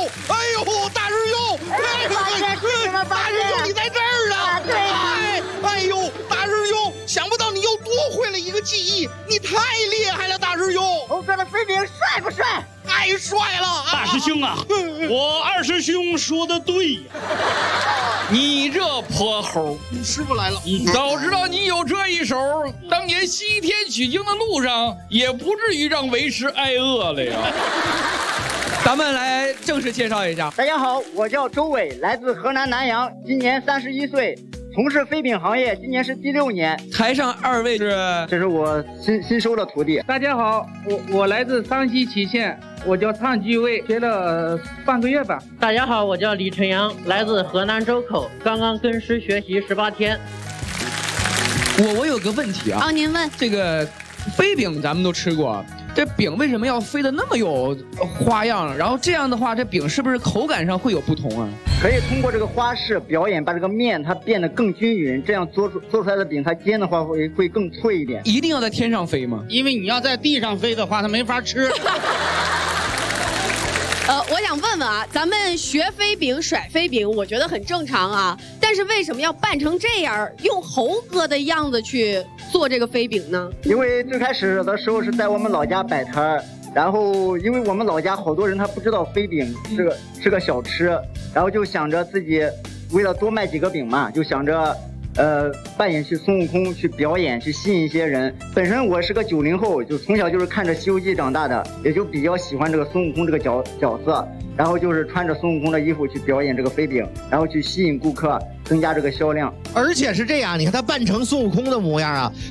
哎呦，大师兄，大师兄你在这儿呢！对，哎呦，大师兄，想不到你又多会了一个技艺，你太厉害了，大师兄！ 猴哥的飞饼帅不帅？ 太帅了！ 大师兄啊，我二师兄说的对呀。你这泼猴， 师傅来了。 早知道你有这一手，当年西天取经的路上也不至于让为师挨饿了呀。 咱们来正式介绍一下。 大家好，我叫周伟，来自河南南阳，今年31岁，从事飞饼行业，今年是第6年。 台上二位是， 这是我新收的徒弟。 大家好，我来自山西祁县，我叫苍居卫，学了半个月吧。 大家好，我叫李晨阳，来自河南周口，刚刚跟师学习18天。 我有个问题啊， 您问。 这个飞饼咱们都吃过，这饼为什么要飞得那么有花样？然后这样的话，这饼是不是口感上会有不同啊？ 可以通过这个花式表演，把这个面它变得更均匀，这样做出来的饼，它煎的话会更脆一点。 一定要在天上飞吗？ 因为你要在地上飞的话，它没法吃。 我想问问啊，咱们学飞饼、甩飞饼，我觉得很正常啊。但是为什么要扮成这样，用猴哥的样子去做这个飞饼呢？ 因为最开始的时候是在我们老家摆摊儿，然后因为我们老家好多人他不知道飞饼是个小吃，然后就想着自己为了多卖几个饼嘛，就想着扮演去孙悟空去表演，去吸引一些人。本身我是个90后，就从小就是看着《西游记》长大的，也就比较喜欢这个孙悟空这个角色，然后就是穿着孙悟空的衣服去表演这个飞饼，然后去吸引顾客，增加这个销量。 而且是这样，你看他扮成孙悟空的模样啊，